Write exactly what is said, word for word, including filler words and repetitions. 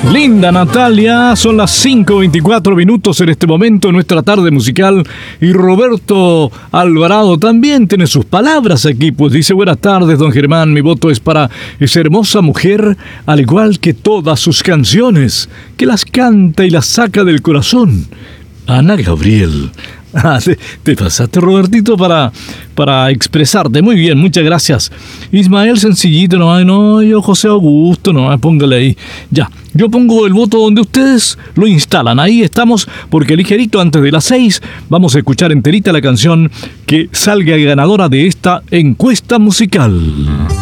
Linda Natalia, son las cinco veinticuatro minutos en este momento en nuestra tarde musical y Roberto Alvarado también tiene sus palabras aquí, pues dice: buenas tardes, don Germán, mi voto es para esa hermosa mujer, al igual que todas sus canciones, que las canta y las saca del corazón, Ana Gabriel. Ah, te, te pasaste, Robertito, para, para expresarte. Muy bien, muchas gracias. Ismael, sencillito, no, no, yo José Augusto, no, póngale ahí. Ya, yo pongo el voto donde ustedes lo instalan. Ahí estamos, porque ligerito antes de las seis vamos a escuchar enterita la canción que salga ganadora de esta encuesta musical.